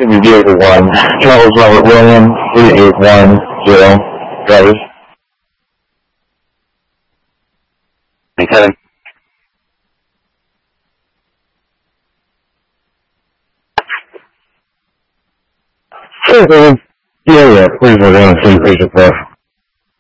Vehicle 1, Charles Robert Williams, 3810, drivers. Kevin. Sure, Kevin. Yeah, please go down and see Patient 4.